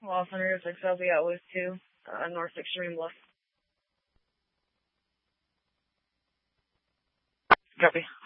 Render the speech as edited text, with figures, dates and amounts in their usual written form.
Los Angeles, Excelsior Outpost 2, North Extreme Left. Copy.